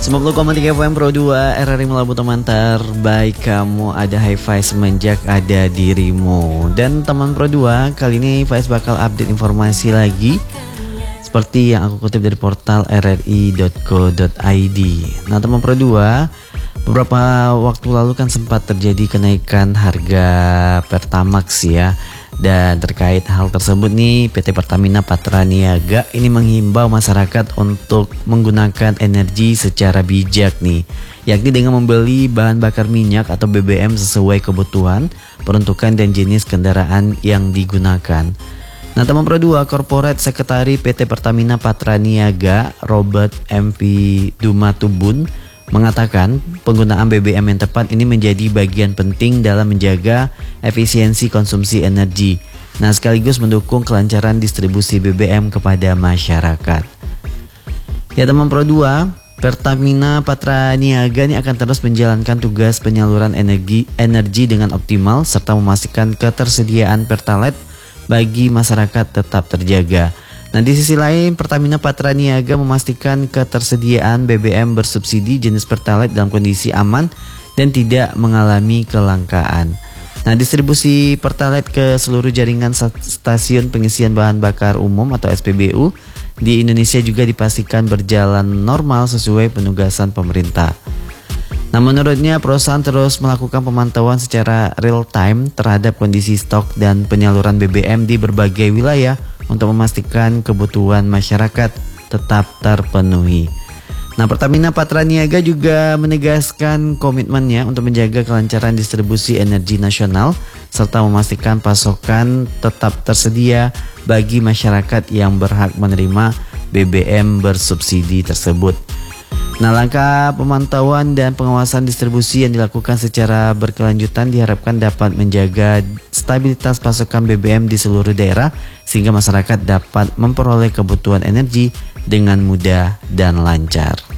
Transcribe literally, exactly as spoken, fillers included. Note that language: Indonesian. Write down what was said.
sembilan puluh koma tiga F M Pro dua R R I Melabu, teman terbaik kamu. Ada Hi-Fi semenjak ada dirimu. Dan teman Pro dua, kali ini Faiz bakal update informasi lagi seperti yang aku kutip dari portal r r i dot co dot i d. Nah teman Pro dua, beberapa waktu lalu kan sempat terjadi kenaikan harga Pertamax ya. Dan terkait hal tersebut nih, P T Pertamina Patraniaga ini menghimbau masyarakat untuk menggunakan energi secara bijak nih, yakni dengan membeli bahan bakar minyak atau B B M sesuai kebutuhan, peruntukan dan jenis kendaraan yang digunakan. Nah teman Pro dua, Corporate Sekretari P T Pertamina Patraniaga Robert M P Dumatubun mengatakan penggunaan B B M yang tepat ini menjadi bagian penting dalam menjaga efisiensi konsumsi energi. Nah sekaligus mendukung kelancaran distribusi B B M kepada masyarakat. Ya teman Pro dua, Pertamina Patraniaga ini akan terus menjalankan tugas penyaluran energi energi dengan optimal serta memastikan ketersediaan Pertalite bagi masyarakat tetap terjaga. Nah di sisi lain, Pertamina Patraniaga memastikan ketersediaan B B M bersubsidi jenis Pertalite dalam kondisi aman dan tidak mengalami kelangkaan. Nah distribusi Pertalite ke seluruh jaringan stasiun pengisian bahan bakar umum atau S P B U di Indonesia juga dipastikan berjalan normal sesuai penugasan pemerintah. Nah menurutnya perusahaan terus melakukan pemantauan secara real time terhadap kondisi stok dan penyaluran B B M di berbagai wilayah untuk memastikan kebutuhan masyarakat tetap terpenuhi. Nah Pertamina Patraniaga juga menegaskan komitmennya untuk menjaga kelancaran distribusi energi nasional serta memastikan pasokan tetap tersedia bagi masyarakat yang berhak menerima B B M bersubsidi tersebut. Nah langkah pemantauan dan pengawasan distribusi yang dilakukan secara berkelanjutan diharapkan dapat menjaga stabilitas pasokan B B M di seluruh daerah sehingga masyarakat dapat memperoleh kebutuhan energi dengan mudah dan lancar.